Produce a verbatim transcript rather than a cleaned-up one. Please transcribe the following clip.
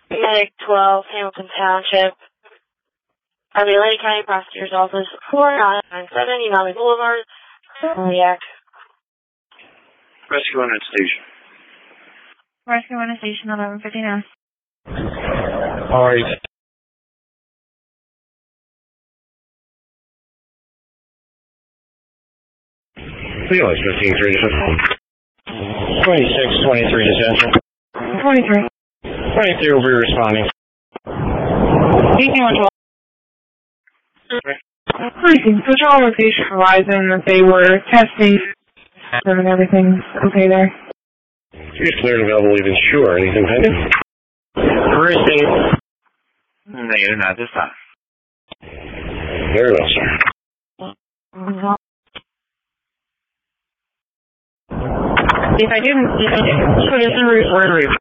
Medic twelve, Hamilton Township. R V Lake County Prosecutor's Office, four nine nine seven, Unami Boulevard, Pontiac. Rescue one at station. Rescue one at station, eleven fifty-nine. All right. Realize fifteen three to fifteen. twenty-six twenty-three to Central. twenty-three. twenty-three will be responding. eighteen one twelve. Briefing. Patrol location Verizon that they were testing and everything's okay there. She's cleared and available even sure. Anything pending? Briefing. Negative, not this time. Very well, sir. If I didn't, if I didn't put it in the route, word route.